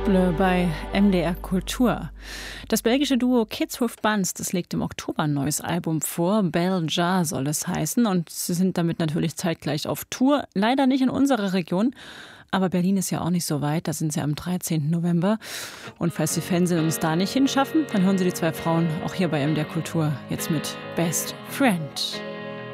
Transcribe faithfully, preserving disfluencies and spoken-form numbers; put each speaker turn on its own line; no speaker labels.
Bleu bei M D R Kultur. Das belgische Duo Kids with Buns, das legt im Oktober ein neues Album vor. Bell Jar soll es heißen. Und sie sind damit natürlich zeitgleich auf Tour. Leider nicht in unserer Region. Aber Berlin ist ja auch nicht so weit. Da sind sie am dreizehnten November. Und falls die Fans es da nicht hinschaffen, dann hören sie die zwei Frauen auch hier bei M D R Kultur jetzt mit Best Friend.